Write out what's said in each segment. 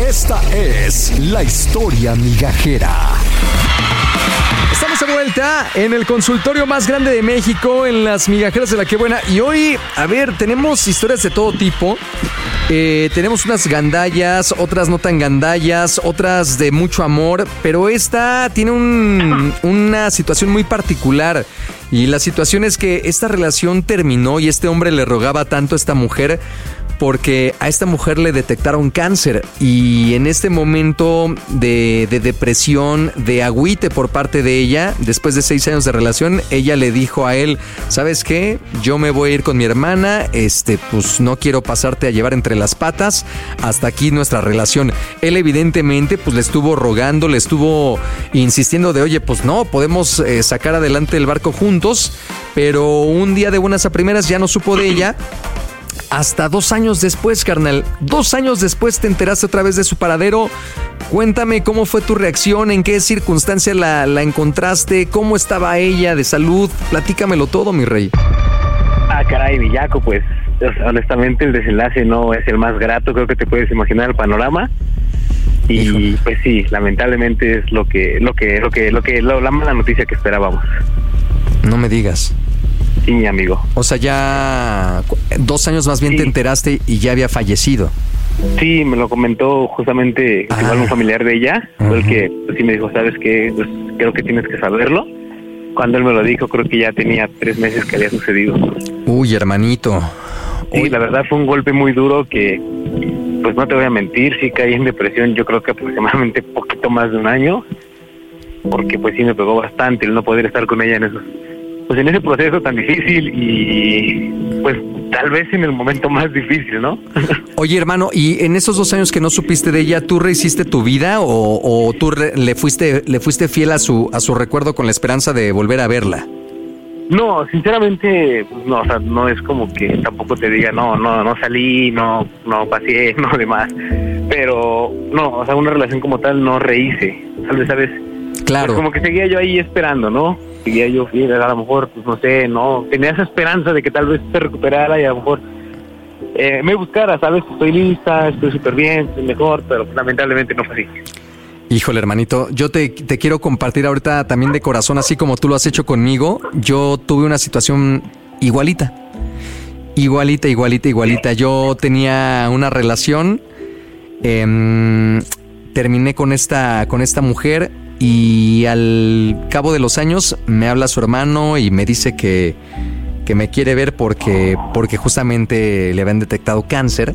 Esta es la historia migajera. Estamos de vuelta en el consultorio más grande de México, en las migajeras de la que buena. Y hoy, a ver, tenemos historias de todo tipo. Tenemos unas gandallas, otras no tan gandallas, otras de mucho amor, pero esta tiene una situación muy particular. Y la situación es que esta relación terminó y este hombre le rogaba tanto a esta mujer porque a esta mujer le detectaron cáncer y en este momento de depresión, de agüite por parte de ella, después de 6 años de relación, ella le dijo a él, ¿sabes qué? Yo me voy a ir con mi hermana, pues no quiero pasarte a llevar entre las patas, hasta aquí nuestra relación. Él evidentemente pues le estuvo rogando, le estuvo insistiendo de, oye, pues no, podemos sacar adelante el barco juntos, pero un día de buenas a primeras ya no supo de ella. Hasta 2 años después, carnal. 2 años después te enteraste otra vez de su paradero. Cuéntame cómo fue tu reacción, en qué circunstancia la encontraste, cómo estaba ella de salud. Platícamelo todo, mi rey. Caray, Villaco, pues honestamente el desenlace no es el más grato, creo que te puedes imaginar el panorama. Y híjole, pues sí, lamentablemente es la mala noticia que esperábamos. No me digas. Sí, amigo. O sea, ya 2 años más bien sí. Te enteraste y ya había fallecido. Sí, me lo comentó justamente igual un familiar de ella, fue el que pues, sí me dijo, ¿sabes qué? Pues creo que tienes que saberlo. Cuando él me lo dijo, creo que ya tenía 3 meses que había sucedido. Uy, hermanito. Sí, la verdad fue un golpe muy duro que, pues no te voy a mentir, sí caí en depresión, yo creo que aproximadamente poquito más de 1 año, porque pues sí me pegó bastante el no poder estar con ella en ese proceso tan difícil y pues tal vez en el momento más difícil, ¿no? Oye, hermano, ¿y en esos 2 años que no supiste de ella, tú rehiciste tu vida o tú le fuiste fiel a su recuerdo con la esperanza de volver a verla? No, sinceramente, pues no, o sea, no es como que tampoco te diga, no salí, no pasé, no demás, pero no, o sea, una relación como tal no rehice, tal vez, ¿sabes? Claro. Pues como que seguía yo ahí esperando, ¿no? Seguía yo fiel, a lo mejor, pues no sé, no, tenía esa esperanza de que tal vez se recuperara y a lo mejor me buscara, ¿sabes? Estoy lista, estoy súper bien, estoy mejor, pero lamentablemente no fue así. Híjole, hermanito, yo te quiero compartir ahorita también de corazón, así como tú lo has hecho conmigo. Yo tuve una situación igualita. Yo tenía una relación, terminé con esta mujer y al cabo de los años me habla su hermano y me dice que me quiere ver porque justamente le habían detectado cáncer.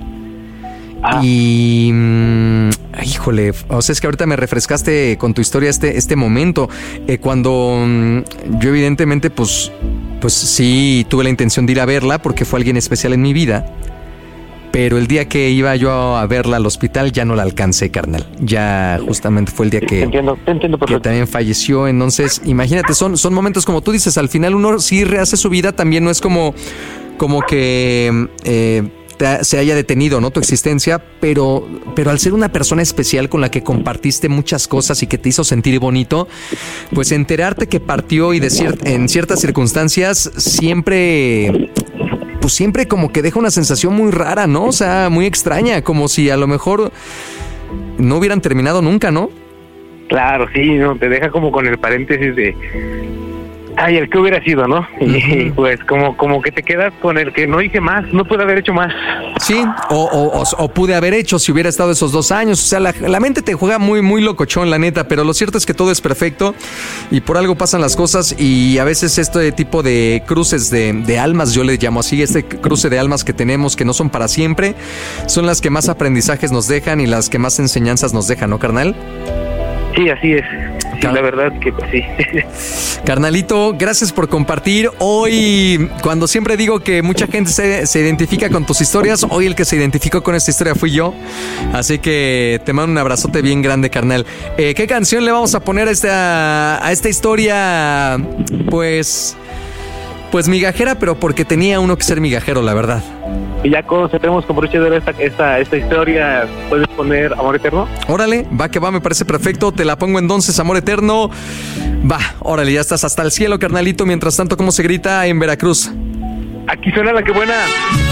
Y híjole, o sea, es que ahorita me refrescaste con tu historia este momento, cuando yo evidentemente pues sí tuve la intención de ir a verla porque fue alguien especial en mi vida, pero el día que iba yo a verla al hospital ya no la alcancé, carnal. Ya justamente fue el día que, te entiendo que también falleció. Entonces, imagínate, son momentos como tú dices, al final uno sí rehace su vida, también no es como que se haya detenido, ¿no? Tu existencia, pero al ser una persona especial con la que compartiste muchas cosas y que te hizo sentir bonito, pues enterarte que partió y en ciertas circunstancias siempre como que deja una sensación muy rara, ¿no? O sea, muy extraña, como si a lo mejor no hubieran terminado nunca, ¿no? Claro, sí, no, te deja como con el paréntesis de ay, el que hubiera sido, ¿no? Y pues como que te quedas con el que no hice más, no pude haber hecho más. Sí, o pude haber hecho si hubiera estado esos 2 años. O sea, la mente te juega muy, muy locochón, la neta, pero lo cierto es que todo es perfecto y por algo pasan las cosas y a veces este tipo de cruces de almas, yo le llamo así, este cruce de almas que tenemos que no son para siempre, son las que más aprendizajes nos dejan y las que más enseñanzas nos dejan, ¿no, carnal? Sí, así es. Sí, la verdad que pues, sí. Carnalito, gracias por compartir. Hoy, cuando siempre digo que mucha gente se identifica con tus historias, hoy el que se identificó con esta historia fui yo. Así que te mando un abrazote bien grande, carnal. ¿Qué canción le vamos a poner a esta historia? Pues migajera, pero porque tenía uno que ser migajero, la verdad. Y ya si tenemos como broche de oro esta historia, ¿puedes poner Amor Eterno? Órale, va que va, me parece perfecto. Te la pongo entonces, Amor Eterno. Va, órale, ya estás hasta el cielo, carnalito. Mientras tanto, ¿cómo se grita en Veracruz? Aquí suena la que buena.